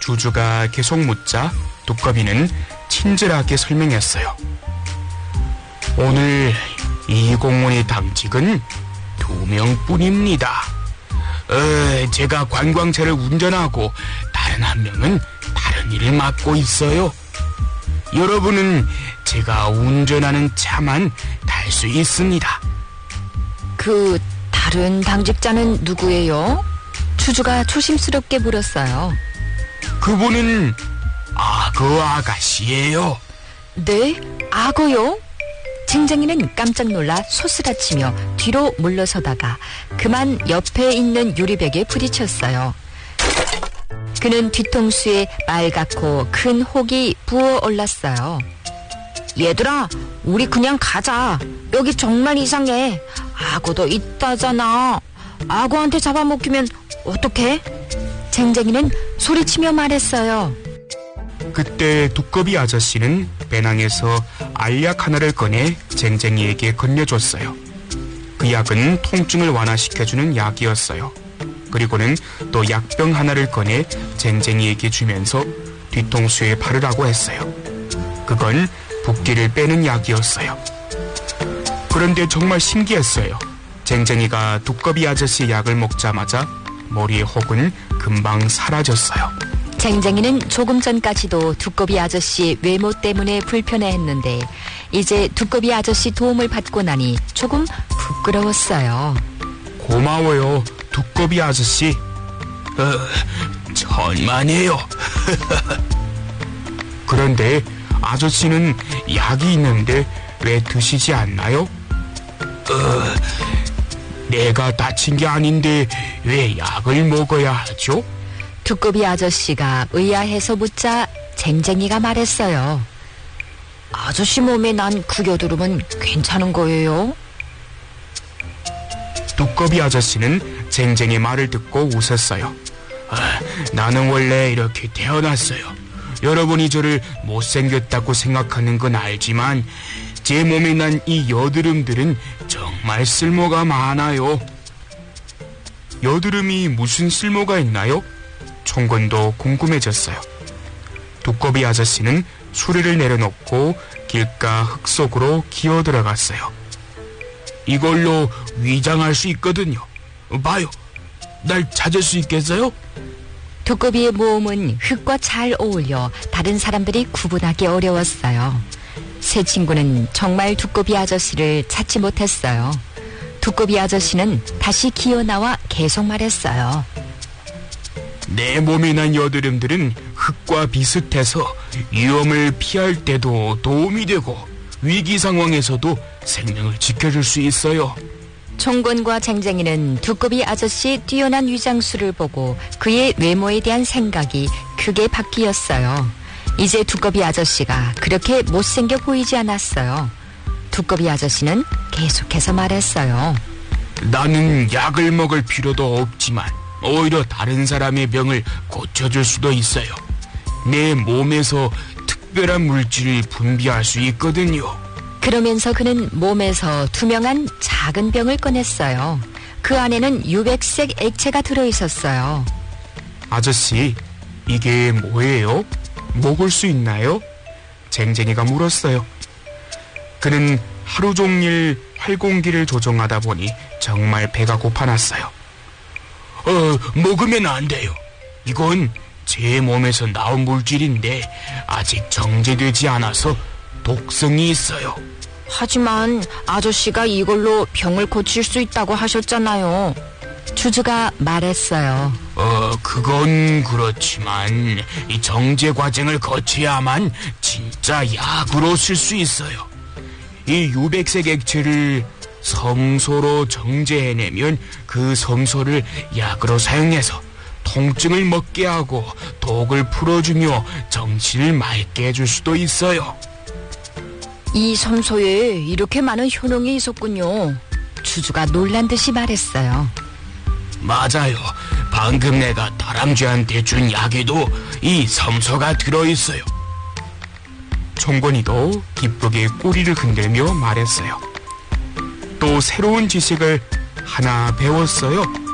주주가 계속 묻자 두꺼비는 친절하게 설명했어요. 오늘 이 공원의 당직은 2명뿐입니다. 제가 관광차를 운전하고 다른 한 명은 다른 일을 맡고 있어요. 여러분은 제가 운전하는 차만 탈 수 있습니다. 그 다른 당직자는 누구예요? 주주가 조심스럽게 물었어요. 그분은 악어 아가씨예요. 네? 악어요? 쟁쟁이는 깜짝 놀라 소스라치며 뒤로 물러서다가 그만 옆에 있는 유리벽에 부딪혔어요. 그는 뒤통수에 빨갛고 큰 혹이 부어 올랐어요. 얘들아, 우리 그냥 가자. 여기 정말 이상해. 악어도 있다잖아. 악어한테 잡아먹히면 어떡해? 쟁쟁이는 소리치며 말했어요. 그때 두꺼비 아저씨는 배낭에서 알약 하나를 꺼내 쟁쟁이에게 건네줬어요. 그 약은 통증을 완화시켜주는 약이었어요. 그리고는 또 약병 하나를 꺼내 쟁쟁이에게 주면서 뒤통수에 바르라고 했어요. 그건 붓기를 빼는 약이었어요. 그런데 정말 신기했어요. 쟁쟁이가 두꺼비 아저씨의 약을 먹자마자 머리의 혹은 금방 사라졌어요. 쟁쟁이는 조금 전까지도 두꺼비 아저씨의 외모 때문에 불편해했는데 이제 두꺼비 아저씨 도움을 받고 나니 조금 부끄러웠어요. 고마워요, 두꺼비 아저씨. 천만에요. 그런데 아저씨는 약이 있는데 왜 드시지 않나요? 내가 다친 게 아닌데 왜 약을 먹어야 하죠? 두꺼비 아저씨가 의아해서 묻자 쟁쟁이가 말했어요. 아저씨 몸에 난 구겨두름은 괜찮은 거예요? 두꺼비 아저씨는 쟁쟁이 말을 듣고 웃었어요. 나는 원래 이렇게 태어났어요. 여러분이 저를 못생겼다고 생각하는 건 알지만 제 몸에 난 이 여드름들은 정말 쓸모가 많아요. 여드름이 무슨 쓸모가 있나요? 총권도 궁금해졌어요. 두꺼비 아저씨는 수레를 내려놓고 길가 흙 속으로 기어 들어갔어요. 이걸로 위장할 수 있거든요. 봐요. 날 찾을 수 있겠어요? 두꺼비의 모험은 흙과 잘 어울려 다른 사람들이 구분하기 어려웠어요. 세 친구는 정말 두꺼비 아저씨를 찾지 못했어요. 두꺼비 아저씨는 다시 기어 나와 계속 말했어요. 내 몸에 난 여드름들은 흙과 비슷해서 위험을 피할 때도 도움이 되고 위기 상황에서도 생명을 지켜줄 수 있어요. 총권과 쟁쟁이는 두꺼비 아저씨의 뛰어난 위장술을 보고 그의 외모에 대한 생각이 크게 바뀌었어요. 이제 두꺼비 아저씨가 그렇게 못생겨 보이지 않았어요. 두꺼비 아저씨는 계속해서 말했어요. 나는 약을 먹을 필요도 없지만 오히려 다른 사람의 병을 고쳐줄 수도 있어요. 내 몸에서 특별한 물질을 분비할 수 있거든요. 그러면서 그는 몸에서 투명한 작은 병을 꺼냈어요. 그 안에는 유백색 액체가 들어있었어요. 아저씨, 이게 뭐예요? 먹을 수 있나요? 쟁쟁이가 물었어요. 그는 하루 종일 활공기를 조종하다 보니 정말 배가 고파났어요. 먹으면 안 돼요. 이건 제 몸에서 나온 물질인데 아직 정제되지 않아서 독성이 있어요. 하지만 아저씨가 이걸로 병을 고칠 수 있다고 하셨잖아요. 주주가 말했어요. 그건 그렇지만 이 정제 과정을 거쳐야만 진짜 약으로 쓸 수 있어요. 이 유백색 액체를 성소로 정제해내면 그 성소를 약으로 사용해서 통증을 먹게 하고 독을 풀어주며 정신을 맑게 해줄 수도 있어요. 이 섬소에 이렇게 많은 효능이 있었군요. 주주가 놀란 듯이 말했어요. 맞아요. 방금 내가 다람쥐한테 준 약에도 이 섬소가 들어있어요. 총권이도 기쁘게 꼬리를 흔들며 말했어요. 또 새로운 지식을 하나 배웠어요.